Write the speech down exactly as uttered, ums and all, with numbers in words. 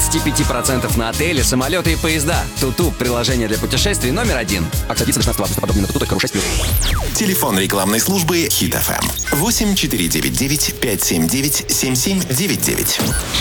тридцать пять процентов на отели, самолеты и поезда. Туту – приложение для путешествий номер один. Акция длится до шестнадцатого августа. Подробнее на туту точка ру шесть плюс. Телефон рекламной службы Хит эф эм восемь четыре девять девять пять семь девять семь семь девять девять.